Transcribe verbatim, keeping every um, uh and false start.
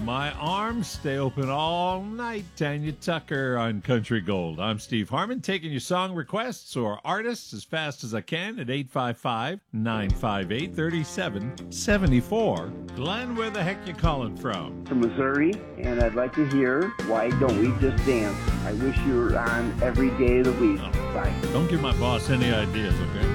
My arms stay open all night. Tanya Tucker on Country Gold. I'm Steve Harmon, taking your song requests or artists as fast as I can at eight five five, nine five eight, three seven seven four. Glenn, where the heck you calling from? From Missouri, and I'd like to hear Why Don't We Just Dance. I wish you were on every day of the week. Oh, Bye. Don't give my boss any ideas, okay?